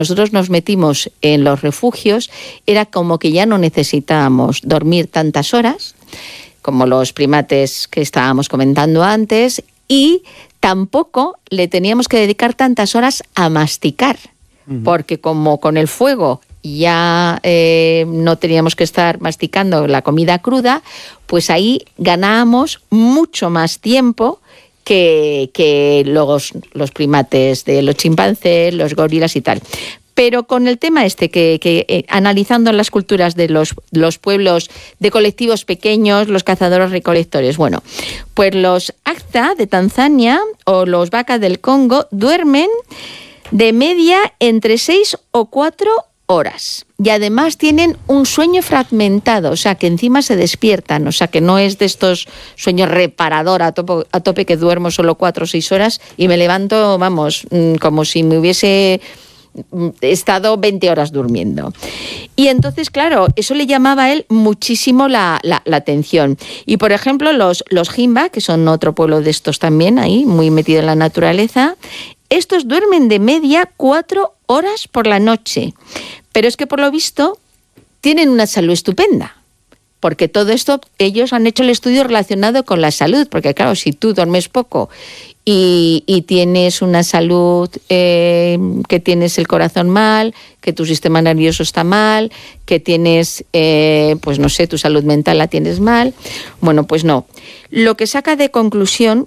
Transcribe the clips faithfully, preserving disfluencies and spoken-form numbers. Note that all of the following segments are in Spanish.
nosotros nos metimos en los refugios, era como que ya no necesitábamos dormir tantas horas, como los primates que estábamos comentando antes, y tampoco le teníamos que dedicar tantas horas a masticar, uh-huh. porque como con el fuego ya eh, no teníamos que estar masticando la comida cruda, pues ahí ganábamos mucho más tiempo que, que los, los primates de los chimpancés, los gorilas y tal. Pero con el tema este, que, que eh, analizando las culturas de los, los pueblos de colectivos pequeños, los cazadores-recolectores, bueno, pues los Akta de Tanzania o los Baka del Congo duermen de media entre seis o cuatro horas. Y además tienen un sueño fragmentado, o sea, que encima se despiertan, o sea, que no es de estos sueños reparador a tope, a tope que duermo solo cuatro o seis horas y me levanto, vamos, como si me hubiese estado veinte horas durmiendo. Y entonces, claro, eso le llamaba a él muchísimo la, la, la atención. Y, por ejemplo, los, los Himba, que son otro pueblo de estos también, ahí, muy metido en la naturaleza, estos duermen de media cuatro horas por la noche. Pero es que, por lo visto, tienen una salud estupenda. Porque todo esto, ellos han hecho el estudio relacionado con la salud. Porque, claro, si tú duermes poco y, y tienes una salud, eh, que tienes el corazón mal, que tu sistema nervioso está mal, que tienes, eh, pues no sé, tu salud mental la tienes mal, bueno, pues no. Lo que saca de conclusión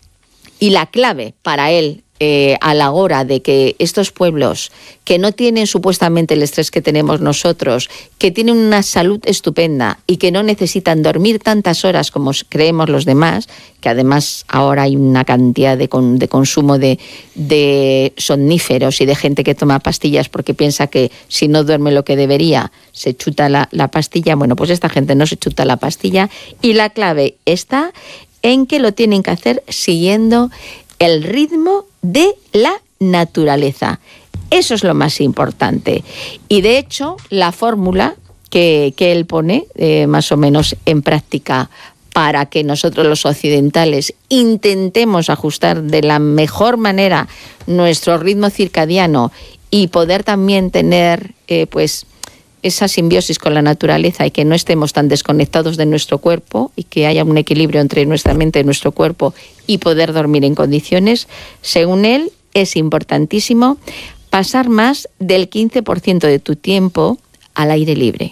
y la clave para él, Eh, a la hora de que estos pueblos que no tienen supuestamente el estrés que tenemos nosotros, que tienen una salud estupenda y que no necesitan dormir tantas horas como creemos los demás, que además ahora hay una cantidad de, con, de consumo de, de somníferos y de gente que toma pastillas porque piensa que si no duerme lo que debería se chuta la, la pastilla. Bueno, pues esta gente no se chuta la pastilla y la clave está en que lo tienen que hacer siguiendo el ritmo de la naturaleza. Eso es lo más importante. Y de hecho, la fórmula que, que él pone eh, más o menos en práctica para que nosotros los occidentales intentemos ajustar de la mejor manera nuestro ritmo circadiano y poder también tener eh, pues esa simbiosis con la naturaleza y que no estemos tan desconectados de nuestro cuerpo y que haya un equilibrio entre nuestra mente y nuestro cuerpo y poder dormir en condiciones, según él, es importantísimo pasar más del quince por ciento de tu tiempo al aire libre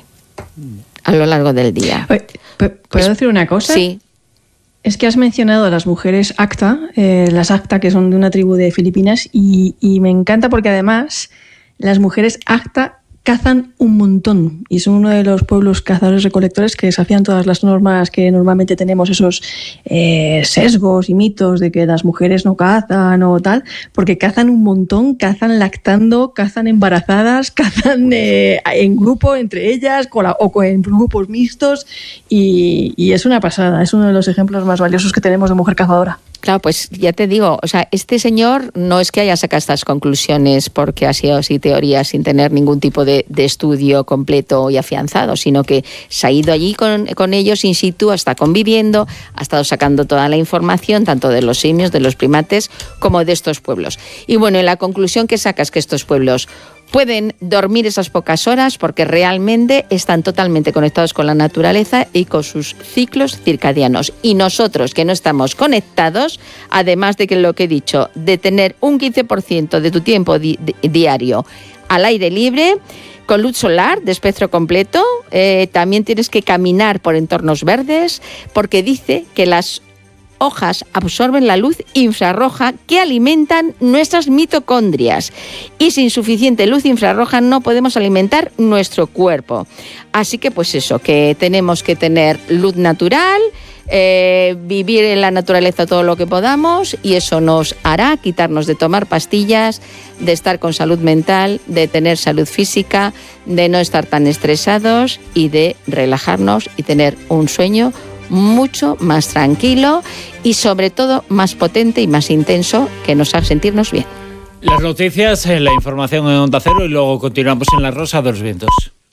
a lo largo del día. ¿Puedo es, decir una cosa? Sí. Es que has mencionado a las mujeres Akta, eh, las Akta que son de una tribu de Filipinas y, y me encanta porque además las mujeres Akta cazan un montón y son uno de los pueblos cazadores-recolectores que desafían todas las normas que normalmente tenemos, esos eh, sesgos y mitos de que las mujeres no cazan o tal, porque cazan un montón, cazan lactando, cazan embarazadas, cazan eh, en grupo entre ellas con la, o en grupos mixtos y, y es una pasada, es uno de los ejemplos más valiosos que tenemos de mujer cazadora. Claro, pues ya te digo, o sea, este señor no es que haya sacado estas conclusiones porque ha sido así teorías sin tener ningún tipo de, de estudio completo y afianzado, sino que se ha ido allí con, con ellos in situ, está conviviendo, ha estado sacando toda la información, tanto de los simios, de los primates, como de estos pueblos. Y bueno, la conclusión que saca es que estos pueblos pueden dormir esas pocas horas porque realmente están totalmente conectados con la naturaleza y con sus ciclos circadianos. Y nosotros, que no estamos conectados, además de que lo que he dicho, de tener un quince por ciento de tu tiempo di- di- diario al aire libre, con luz solar de espectro completo, eh, también tienes que caminar por entornos verdes, porque dice que las hojas absorben la luz infrarroja que alimentan nuestras mitocondrias y sin suficiente luz infrarroja no podemos alimentar nuestro cuerpo. Así que pues eso, que tenemos que tener luz natural, eh, vivir en la naturaleza todo lo que podamos y eso nos hará quitarnos de tomar pastillas, de estar con salud mental, de tener salud física, de no estar tan estresados y de relajarnos y tener un sueño mucho más tranquilo y sobre todo más potente y más intenso que nos haga sentirnos bien. Las noticias, la información en Onda Cero y luego continuamos en La Rosa de los Vientos.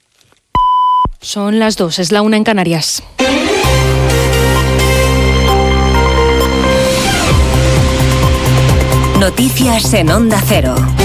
Son las dos, es la una en Canarias. Noticias en Onda Cero.